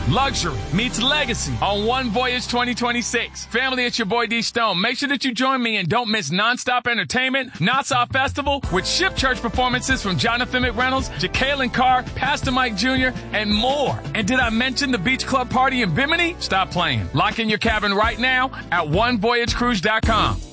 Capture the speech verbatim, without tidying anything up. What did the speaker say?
Luxury meets legacy on One Voyage twenty twenty-six. Family, it's your boy D Stone. Make sure that you join me and don't miss nonstop entertainment, Nassau Festival with Ship Church performances from Jonathan McReynolds, Jacqueline Carr, Pastor Mike Junior, and more. And did I mention the Beach Club party in Bimini? Stop playing. Lock in your cabin right now at one voyage cruise dot com.